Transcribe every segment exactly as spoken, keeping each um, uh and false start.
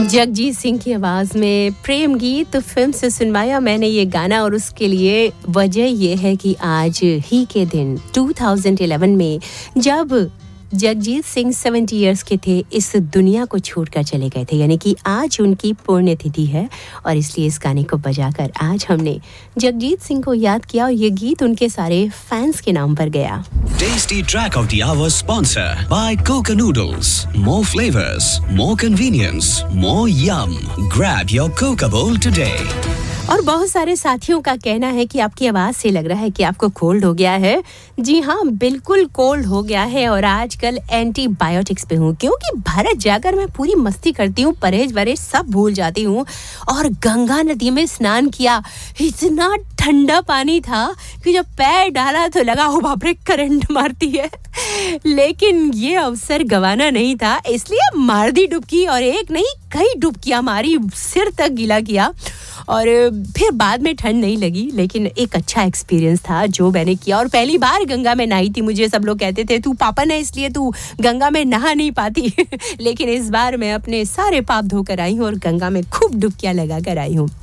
जगजीत सिंह की आवाज़ में प्रेम गीत फिल्म से सुनवाया मैंने ये गाना और उसके लिए वजह ये है कि आज ही के दिन दो हज़ार ग्यारह में जब जगजीत सिंह सत्तर इयर्स के थे इस दुनिया को छोड़कर चले गए थे, यानी कि आज उनकी पुण्यतिथि है और इसलिए इस गाने को बजाकर आज हमने जगजीत सिंह को याद किया और ये गीत उनके सारे फैंस के नाम पर गया। Tasty Track of the Hour sponsor by Coca Noodles. More flavors, more convenience, more yum. Grab your Coca bowl today. और बहुत सारे साथियों का कहना है कि आपकी आवाज़ से लग रहा है कि आपको कोल्ड हो गया है। जी हाँ, बिल्कुल कोल्ड हो गया है और आजकल एंटीबायोटिक्स पे हूँ क्योंकि भारत जाकर मैं पूरी मस्ती करती हूँ, परहेज वरहेज सब भूल जाती हूँ। और गंगा नदी में स्नान किया, इतना ठंडा पानी था कि जब पैर डाला तो लगा हो बाप रे करंट मारती है। लेकिन ये अवसर गंवाना नहीं था, इसलिए मार दी डुबकी और एक नहीं कई डुबकियां मारी, सिर तक गीला किया और फिर बाद में ठंड नहीं लगी, लेकिन एक अच्छा एक्सपीरियंस था जो मैंने किया। और पहली बार गंगा में नहाई थी। मुझे सब लोग कहते थे तू पापन है इसलिए तू गंगा में नहा नहीं पाती लेकिन इस बार मैं अपने सारे पाप धोकर आई हूँ और गंगा में खूब डुबकियां लगा कर आई हूँ।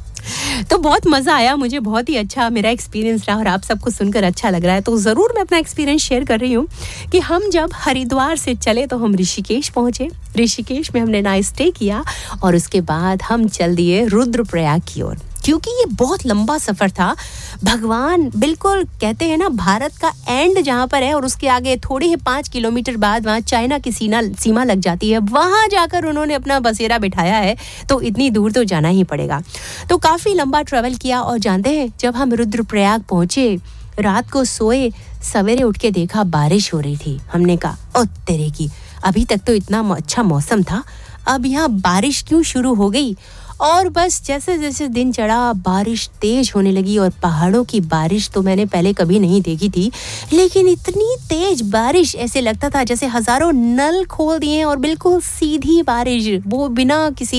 तो बहुत मज़ा आया, मुझे बहुत ही अच्छा मेरा एक्सपीरियंस रहा और आप सबको सुनकर अच्छा लग रहा है तो ज़रूर मैं अपना एक्सपीरियंस शेयर कर रही हूँ कि हम जब हरिद्वार से चले तो हम ऋषिकेश पहुँचे। ऋषिकेश में हमने नाइट स्टे किया और उसके बाद हम चल दिए रुद्रप्रयाग की ओर क्योंकि ये बहुत लंबा सफ़र था। भगवान बिल्कुल कहते हैं ना भारत का एंड जहाँ पर है और उसके आगे थोड़े ही पाँच किलोमीटर बाद वहाँ चाइना की सीमा सीमा लग जाती है, वहाँ जाकर उन्होंने अपना बसेरा बिठाया है तो इतनी दूर तो जाना ही पड़ेगा। तो काफ़ी लंबा ट्रैवल किया और जानते हैं जब हम रुद्रप्रयाग पहुँचे रात को सोए, सवेरे उठ के देखा बारिश हो रही थी। हमने कहा ओ तेरे की, अभी तक तो इतना अच्छा मौसम था, अब यहाँ बारिश क्यों शुरू हो गई। और बस जैसे जैसे दिन चढ़ा बारिश तेज होने लगी और पहाड़ों की बारिश तो मैंने पहले कभी नहीं देखी थी, लेकिन इतनी तेज बारिश ऐसे लगता था जैसे हजारों नल खोल दिए और बिल्कुल सीधी बारिश, वो बिना किसी